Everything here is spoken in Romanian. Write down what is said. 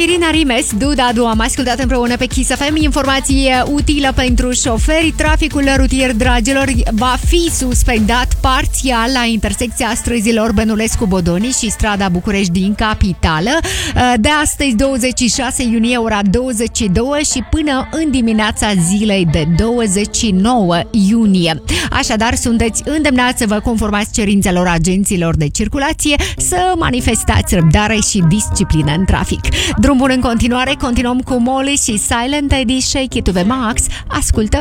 Irina Rimes, Dudadu, am ascultat împreună pe Kiss FM. Informație utilă pentru șoferi. Traficul rutier, dragilor, va fi suspendat parțial la intersecția străzilor Bănulescu-Bodoni și strada București din capitală de astăzi, 26 iunie, ora 22 și până în dimineața zilei de 29 iunie. Așadar, sunteți îndemnați să vă conformați cerințelor agenților de circulație, să manifestați răbdare și disciplină în trafic. Drum bun în continuare, continuăm cu Molly și Silent Eddie, Shake It to the Max. Ascultă